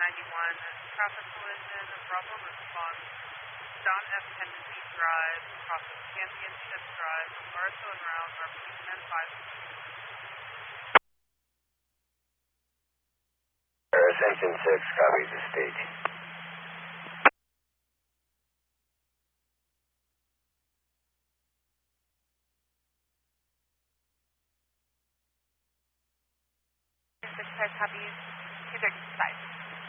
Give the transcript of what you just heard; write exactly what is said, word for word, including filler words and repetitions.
ninety-one, traffic collision, Bravo response, John F. Kennedy Drive, across of Championship Drive, Barstow and Round, R P ten five. Ascension six copies the stage. six five copies, two thirty-five.